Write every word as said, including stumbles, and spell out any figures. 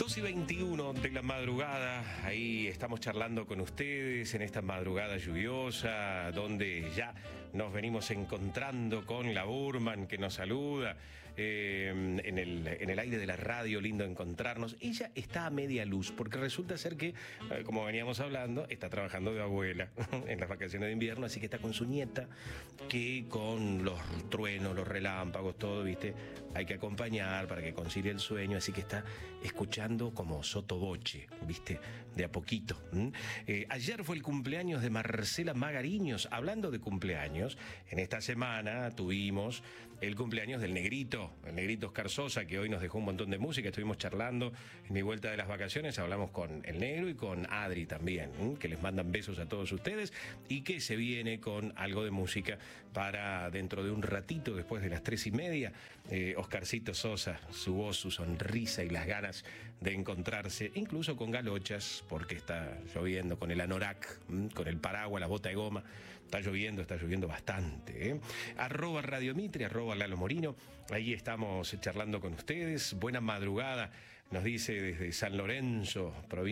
dos y veintiuno de la madrugada, ahí estamos charlando con ustedes en esta madrugada lluviosa, donde ya nos venimos encontrando con la Burman que nos saluda, eh, en, el, en el aire de la radio, lindo encontrarnos. Ella está a media luz, porque resulta ser que, eh, como veníamos hablando, está trabajando de abuela en las vacaciones de invierno, así que está con su nieta, que con los truenos, los relámpagos, todo, ¿viste? Hay que acompañar para que concilie el sueño, así que está escuchando como sotoboche, ¿viste? De a poquito. ¿Mm? Eh, ayer fue el cumpleaños de Marcela Magariños. Hablando de cumpleaños, en esta semana tuvimos el cumpleaños del Negrito, el Negrito Oscar Sosa, que hoy nos dejó un montón de música. Estuvimos charlando en mi vuelta de las vacaciones, hablamos con el Negro y con Adri también, ¿eh? Que les mandan besos a todos ustedes y que se viene con algo de música para dentro de un ratito, después de las tres y media. Eh, Oscarcito Sosa, su voz, su sonrisa y las ganas de encontrarse, incluso con galochas, porque está lloviendo, con el anorak, con el paraguas, la bota de goma, está lloviendo, está lloviendo bastante, ¿eh? Arroba Radio Mitre, arroba Lalo Morino, ahí estamos charlando con ustedes. Buena madrugada, nos dice desde San Lorenzo, provincia